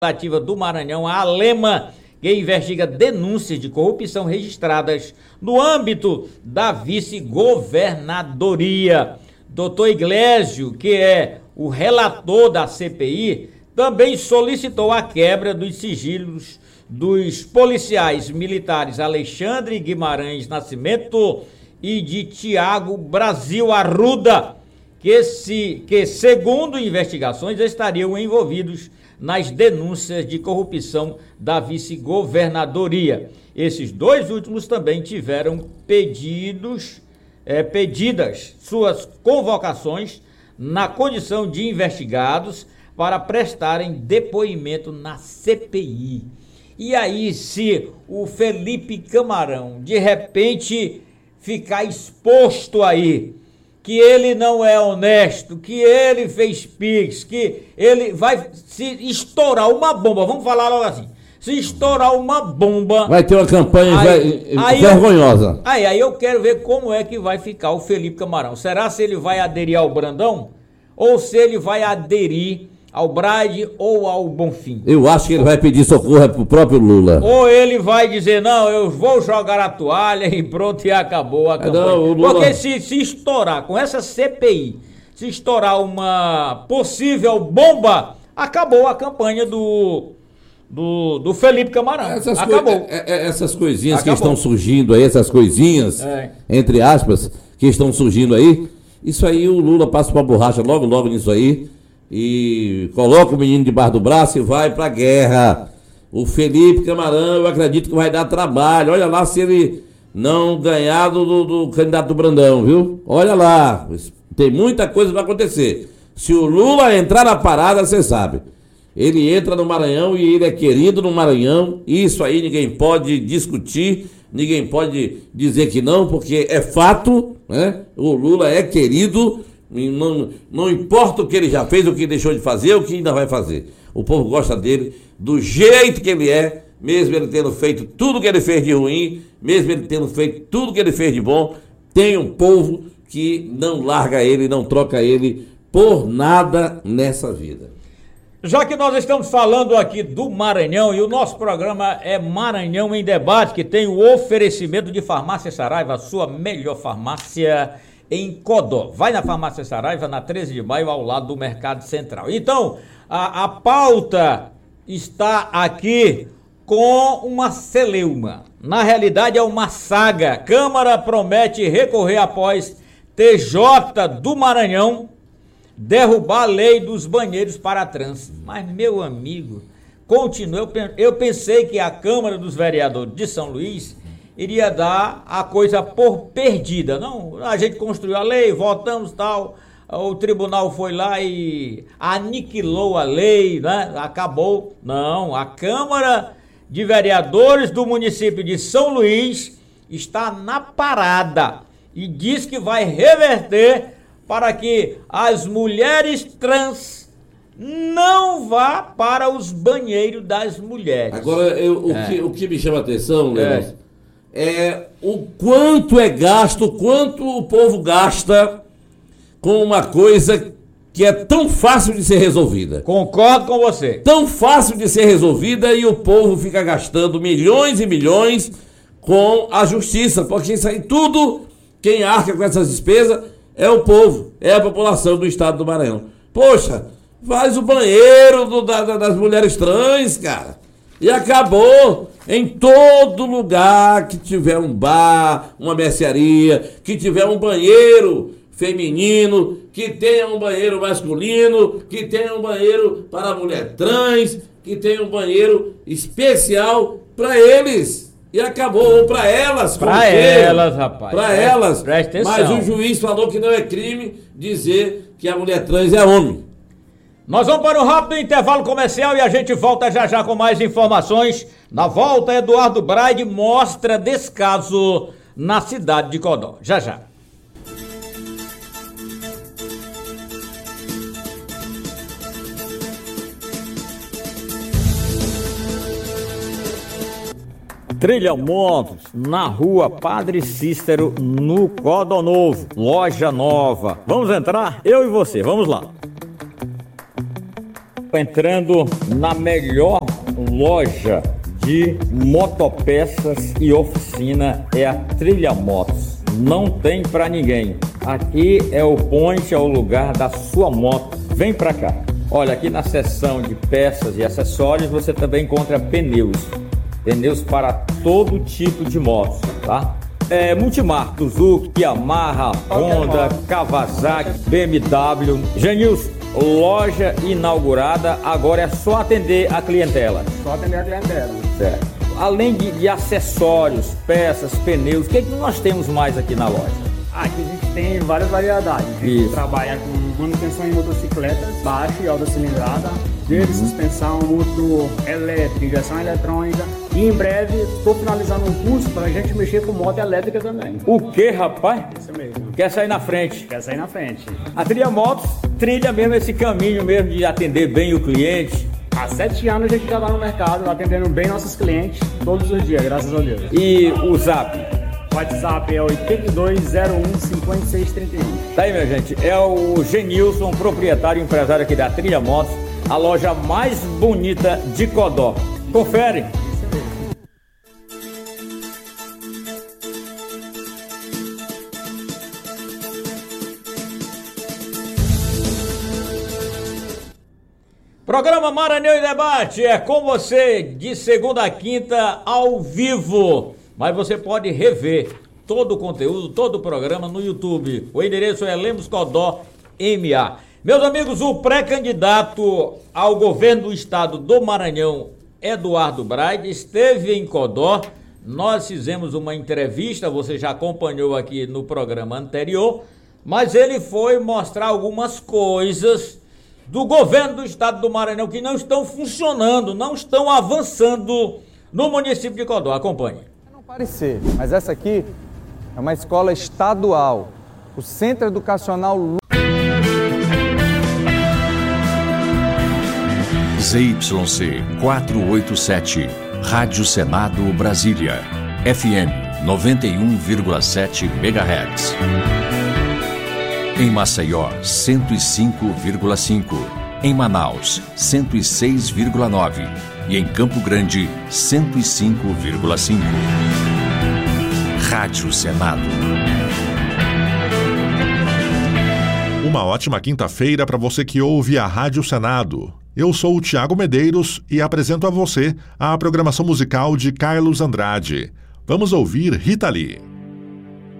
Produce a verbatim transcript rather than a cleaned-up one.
Legislativa do Maranhão, a ALEMA, que investiga denúncias de corrupção registradas no âmbito da vice-governadoria. Doutor Iglesio, que é o relator da C P I, também solicitou a quebra dos sigilos dos policiais militares Alexandre Guimarães Nascimento e de Tiago Brasil Arruda, que, se, que segundo investigações estariam envolvidos nas denúncias de corrupção da vice-governadoria. Esses dois últimos também tiveram pedidos, é, pedidas suas convocações na condição de investigados para prestarem depoimento na C P I. E aí, se o Felipe Camarão, de repente, ficar exposto aí, que ele não é honesto, que ele fez pix, que ele vai se estourar uma bomba, vamos falar logo assim, se estourar uma bomba... Vai ter uma campanha aí, aí vergonhosa. Eu, aí, aí eu quero ver como é que vai ficar o Felipe Camarão. Será se ele vai aderir ao Brandão? Ou se ele vai aderir ao Brade ou ao Bonfim? Eu acho que ele vai pedir socorro pro próprio Lula. Ou ele vai dizer, não, eu vou jogar a toalha e pronto, e acabou a campanha. Não, o Lula... Porque se, se estourar com essa C P I, se estourar uma possível bomba, acabou a campanha do, do, do Felipe Camarão. Essas acabou. Coi essas coisinhas acabou. que estão surgindo aí, essas coisinhas, é. entre aspas, que estão surgindo aí, isso aí o Lula passa pra borracha logo, logo nisso aí. E coloca o menino debaixo do braço e vai pra guerra. O Felipe Camarão, eu acredito que vai dar trabalho. Olha lá se ele não ganhar do, do, do candidato do Brandão, viu? Olha lá, tem muita coisa pra acontecer. Se o Lula entrar na parada, você sabe. Ele entra no Maranhão e ele é querido no Maranhão. Isso aí ninguém pode discutir, ninguém pode dizer que não, porque é fato, né? O Lula é querido. Não, não importa o que ele já fez, o que deixou de fazer, o que ainda vai fazer. O povo gosta dele do jeito que ele é, mesmo ele tendo feito tudo que ele fez de ruim, mesmo ele tendo feito tudo que ele fez de bom. Tem um povo que não larga ele, não troca ele por nada nessa vida. Já que nós estamos falando aqui do Maranhão e o nosso programa é Maranhão em Debate, que tem o oferecimento de Farmácia Saraiva, a sua melhor farmácia em Codó. Vai na Farmácia Saraiva, na treze de maio, ao lado do Mercado Central. Então, a, a pauta está aqui com uma celeuma. Na realidade, é uma saga. Câmara promete recorrer após T J do Maranhão derrubar a lei dos banheiros para trans. Mas, meu amigo, continua. Eu pensei que a Câmara dos Vereadores de São Luís iria dar a coisa por perdida. Não, a gente construiu a lei, votamos tal, o tribunal foi lá e aniquilou a lei, né? Acabou. Não, a Câmara de Vereadores do município de São Luís está na parada e diz que vai reverter para que as mulheres trans não vá para os banheiros das mulheres. Agora, eu, o, é. que, o que me chama a atenção, Leandro, é. É o quanto é gasto, o quanto o povo gasta com uma coisa que é tão fácil de ser resolvida. Concordo com você. Tão fácil de ser resolvida e o povo fica gastando milhões e milhões com a justiça, porque isso aí tudo, quem arca com essas despesas é o povo, é a população do estado do Maranhão. Poxa, faz o banheiro do, da, das mulheres trans, cara. E acabou. Em todo lugar que tiver um bar, uma mercearia, que tiver um banheiro feminino, que tenha um banheiro masculino, que tenha um banheiro para a mulher trans, que tenha um banheiro especial para eles. E acabou, para elas. Para elas, rapaz. Para elas. Presta atenção. Mas o juiz falou que não é crime dizer que a mulher trans é homem. Nós vamos para um rápido intervalo comercial e a gente volta já já com mais informações. Na volta, Eduardo Braide mostra descaso na cidade de Codó. Já já. Trilha Motos, na rua Padre Cícero, no Codó Novo. Loja nova. Vamos entrar? Eu e você, vamos lá. Entrando na melhor loja de motopeças e oficina é a Trilha Motos. Não tem pra ninguém. Aqui é o point, é o lugar da sua moto. Vem pra cá. Olha, aqui na seção de peças e acessórios você também encontra pneus. Pneus para todo tipo de motos, tá? É, Multimarca, Suzuki, Yamaha, Honda, Kawasaki, B M W. Genilson, loja inaugurada, agora é só atender a clientela. Só atender a clientela. Certo. Além de, de acessórios, peças, pneus, o que, é que nós temos mais aqui na loja? Aqui a gente tem várias variedades. A gente Isso. trabalha com manutenção em motocicletas, baixa e alta cilindrada, desde uhum. suspensão, motor elétrica, injeção eletrônica. E em breve estou finalizando um curso para a gente mexer com moto elétrica também. O que, rapaz? Isso mesmo. Quer sair na frente? Quer sair na frente. A Trilha Motos trilha mesmo esse caminho mesmo de atender bem o cliente. Há sete anos a gente já está no mercado, atendendo bem nossos clientes todos os dias, graças a Deus. E o Zap? O WhatsApp é oito dois zero um cinco seis três um. Tá aí, minha gente. É o Genilson, proprietário e empresário aqui da Trilha Motos, a loja mais bonita de Codó. Confere. Programa Maranhão em Debate é com você de segunda a quinta ao vivo, mas você pode rever todo o conteúdo, todo o programa no YouTube. O endereço é Lemos Codó M A. Meus amigos, o pré-candidato ao governo do estado do Maranhão, Eduardo Braide, esteve em Codó. Nós fizemos uma entrevista, você já acompanhou aqui no programa anterior, mas ele foi mostrar algumas coisas do governo do estado do Maranhão que não estão funcionando, não estão avançando no município de Codó. Acompanhe. Não parecer, mas essa aqui é uma escola estadual, o Centro Educacional Z Y C quatrocentos e oitenta e sete, Rádio Senado Brasília, F M noventa e um vírgula sete megahertz. Em Maceió, cento e cinco vírgula cinco. Em Manaus, cento e seis vírgula nove. E em Campo Grande, cento e cinco vírgula cinco. Rádio Senado. Uma ótima quinta-feira para você que ouve a Rádio Senado. Eu sou o Tiago Medeiros e apresento a você a programação musical de Carlos Andrade. Vamos ouvir Rita Lee.